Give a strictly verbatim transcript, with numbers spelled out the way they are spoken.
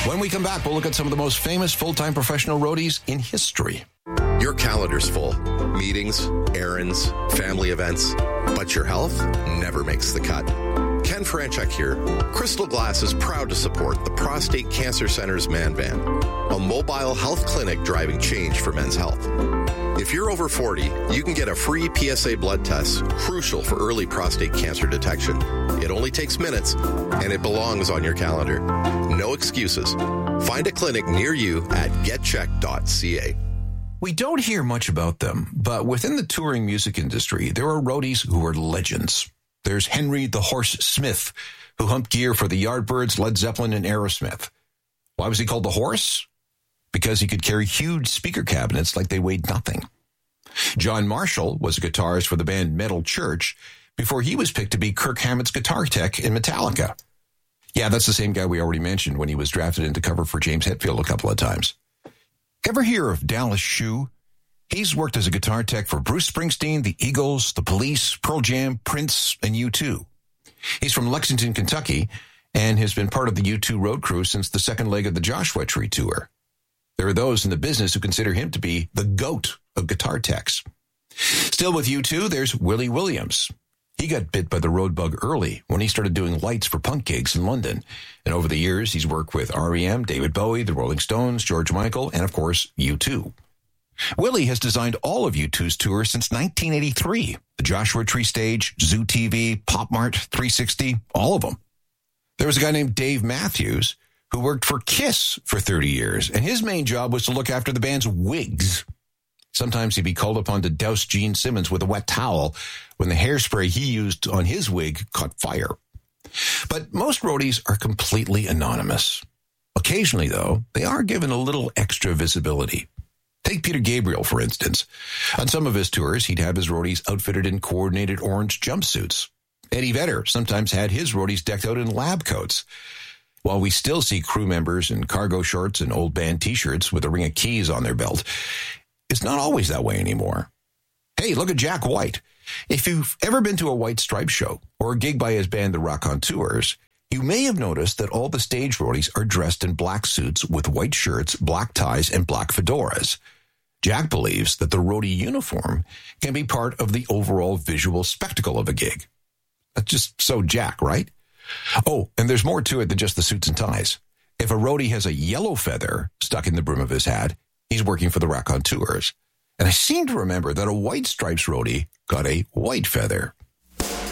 When we come back, we'll look at some of the most famous full-time professional roadies in history. Your calendar's full. Meetings, errands, family events. But your health never makes the cut. Ken Franchuk here. Crystal Glass is proud to support the Prostate Cancer Center's Man Van, a mobile health clinic driving change for men's health. If you're over forty, you can get a free P S A blood test, crucial for early prostate cancer detection. It only takes minutes, and it belongs on your calendar. No excuses. Find a clinic near you at get check dot c a. We don't hear much about them, but within the touring music industry, there are roadies who are legends. There's Henry the Horse Smith, who humped gear for the Yardbirds, Led Zeppelin, and Aerosmith. Why was he called the Horse? Because he could carry huge speaker cabinets like they weighed nothing. John Marshall was a guitarist for the band Metal Church before he was picked to be Kirk Hammett's guitar tech in Metallica. Yeah, that's the same guy we already mentioned when he was drafted into cover for James Hetfield a couple of times. Ever hear of Dallas Shue? He's worked as a guitar tech for Bruce Springsteen, the Eagles, the Police, Pearl Jam, Prince, and U two. He's from Lexington, Kentucky, and has been part of the U two road crew since the second leg of the Joshua Tree tour. There are those in the business who consider him to be the GOAT of guitar techs. Still with U two, there's Willie Williams. He got bit by the road bug early when he started doing lights for punk gigs in London. And over the years, he's worked with R E M, David Bowie, the Rolling Stones, George Michael, and of course, U two. Willie has designed all of U two's tours since nineteen eighty-three. The Joshua Tree stage, Zoo T V, Pop Mart, three sixty, all of them. There was a guy named Dave Matthews who worked for Kiss for thirty years, and his main job was to look after the band's wigs. Sometimes he'd be called upon to douse Gene Simmons with a wet towel when the hairspray he used on his wig caught fire. But most roadies are completely anonymous. Occasionally, though, they are given a little extra visibility. Take Peter Gabriel, for instance. On some of his tours, he'd have his roadies outfitted in coordinated orange jumpsuits. Eddie Vedder sometimes had his roadies decked out in lab coats. While we still see crew members in cargo shorts and old band T-shirts with a ring of keys on their belt, it's not always that way anymore. Hey, look at Jack White. If you've ever been to a White Stripes show or a gig by his band, The Raconteurs, you may have noticed that all the stage roadies are dressed in black suits with white shirts, black ties, and black fedoras. Jack believes that the roadie uniform can be part of the overall visual spectacle of a gig. That's just so Jack, right? Oh, and there's more to it than just the suits and ties. If a roadie has a yellow feather stuck in the brim of his hat, he's working for the Raconteurs. And I seem to remember that a White Stripes roadie got a white feather.